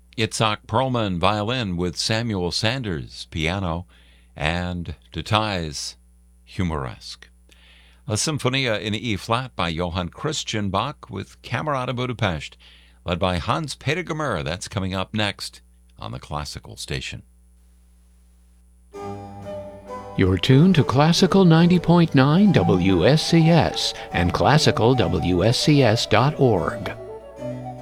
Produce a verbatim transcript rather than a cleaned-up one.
Itzhak Perlman, violin, with Samuel Sanders, piano, and Detailles, humoresque. A Symphonia in E-flat by Johann Christian Bach with Camerata Budapest, led by Hans-Peter Gmür. That's coming up next on the Classical Station. You're tuned to Classical ninety point nine W S C S and classical W S C S dot org.